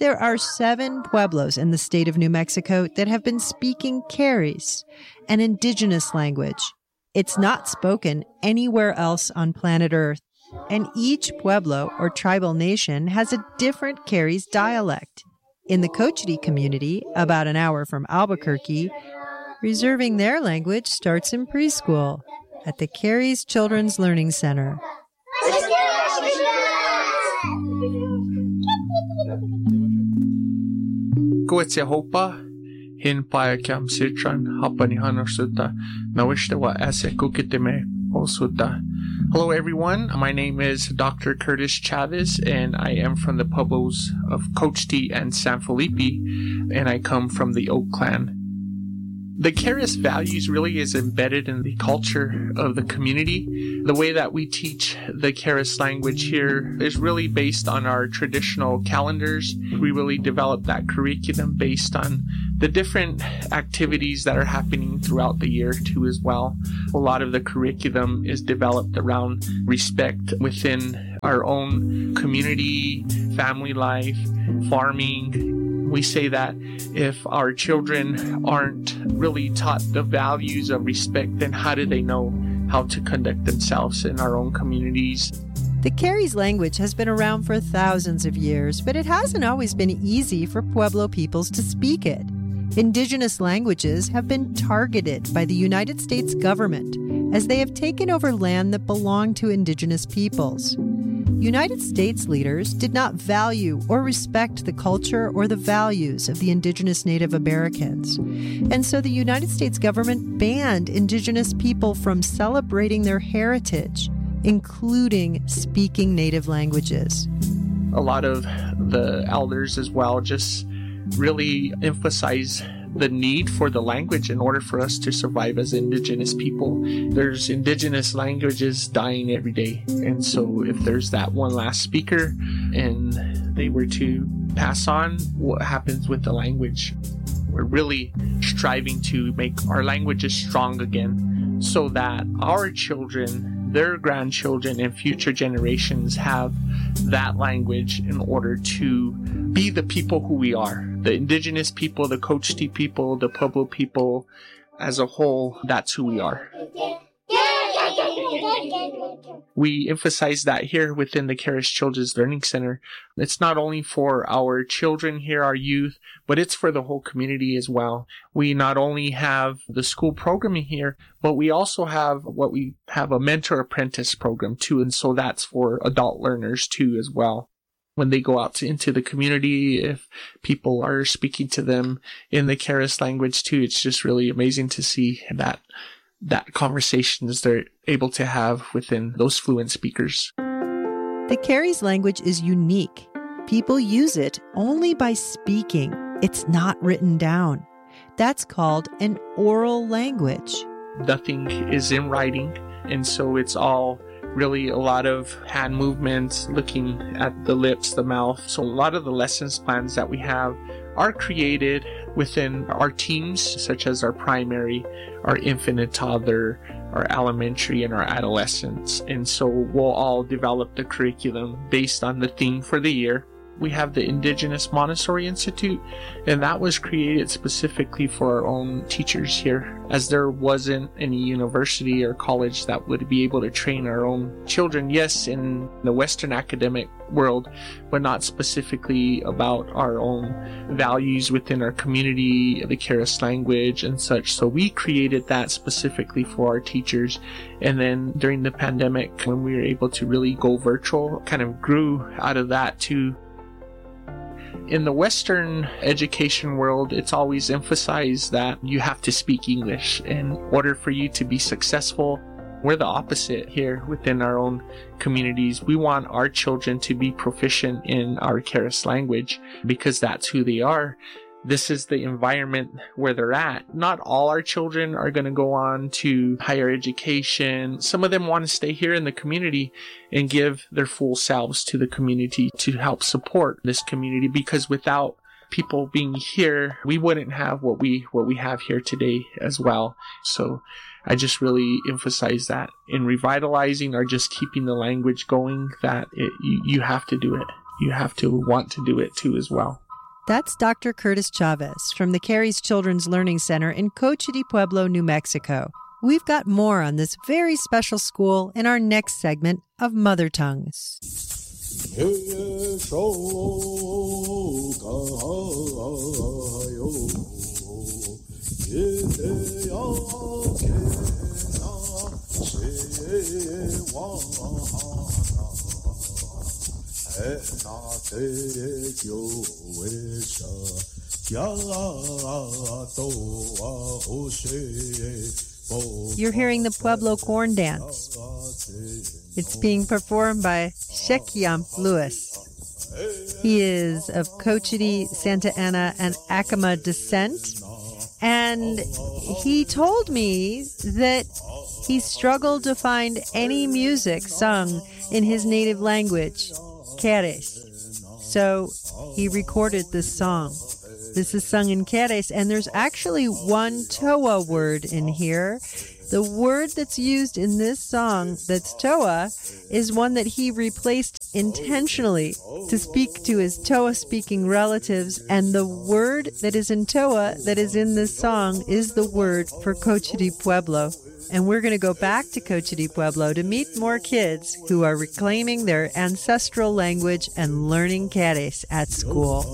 There are 7 pueblos in the state of New Mexico that have been speaking Carries, an indigenous language. It's not spoken anywhere else on planet Earth, and each pueblo or tribal nation has a different Carries dialect. In the Cochiti community, about an hour from Albuquerque, reserving their language starts in preschool at the Carries Children's Learning Center. Koetsehopa, hinpaja kam sitran, hapani hanorsuta, nawishtawa ase kukitime osuta. Hello everyone, my name is Dr. Curtis Chavez and I am from the pueblos of Cochiti and San Felipe, and I come from the Oak Clan. The Carries values really is embedded in the culture of the community. The way that we teach the Carries language here is really based on our traditional calendars. We really develop that curriculum based on the different activities that are happening throughout the year too as well. A lot of the curriculum is developed around respect within our own community, family life, farming. We say that if our children aren't really taught the values of respect, then how do they know how to conduct themselves in our own communities? The Carries language has been around for thousands of years, but it hasn't always been easy for Pueblo peoples to speak it. Indigenous languages have been targeted by the United States government as they have taken over land that belonged to indigenous peoples. United States leaders did not value or respect the culture or the values of the indigenous Native Americans. And so the United States government banned indigenous people from celebrating their heritage, including speaking native languages. A lot of the elders as well just really emphasize the need for the language in order for us to survive as indigenous people. There's indigenous languages dying every day. And so if there's that one last speaker and they were to pass on, what happens with the language? We're really striving to make our languages strong again so that our children, their grandchildren, and future generations have that language in order to be the people who we are. The indigenous people, the Cochiti people, the Pueblo people, as a whole, that's who we are. We emphasize that here within the Carries Children's Learning Center. It's not only for our children here, our youth, but it's for the whole community as well. We not only have the school programming here, but we also have a mentor-apprentice program too, and so that's for adult learners too as well. When they go out into the community, if people are speaking to them in the Carries language too, it's just really amazing to see that conversations they're able to have within those fluent speakers. The Carries language is unique. People use it only by speaking. It's not written down. That's called an oral language. Nothing is in writing, and so it's all really a lot of hand movements, looking at the lips, the mouth. So a lot of the lessons plans that we have are created within our teams, such as our primary, our infant and toddler, our elementary, and our adolescents. And so we'll all develop the curriculum based on the theme for the year. We have the Indigenous Montessori Institute, and that was created specifically for our own teachers here, as there wasn't any university or college that would be able to train our own children. Yes, in the Western academic world, but not specifically about our own values within our community, the Carries language and such. So we created that specifically for our teachers. And then during the pandemic, when we were able to really go virtual, kind of grew out of that too. In the Western education world, it's always emphasized that you have to speak English in order for you to be successful. We're the opposite here within our own communities. We want our children to be proficient in our Carries language because that's who they are. This is the environment where they're at. Not all our children are going to go on to higher education. Some of them want to stay here in the community and give their full selves to the community to help support this community, because without people being here, we wouldn't have what we have here today as well. So I just really emphasize that in revitalizing or just keeping the language going, that you have to do it. You have to want to do it too as well. That's Dr. Curtis Chavez from the Carey's Children's Learning Center in Cochiti Pueblo, New Mexico. We've got more on this very special school in our next segment of Mother Tongues. You're hearing the Pueblo corn dance. It's being performed by Shekyam Lewis. He is of Cochiti, Santa Ana, and Acoma descent. And he told me that he struggled to find any music sung in his native language, Querés. So he recorded this song. This is sung in Querés, and there's actually one Toa word in here. The word that's used in this song that's Toa is one that he replaced intentionally to speak to his Toa-speaking relatives, and the word that is in Toa that is in this song is the word for Cochiti Pueblo. And we're going to go back to Cochiti Pueblo to meet more kids who are reclaiming their ancestral language and learning Querés at school.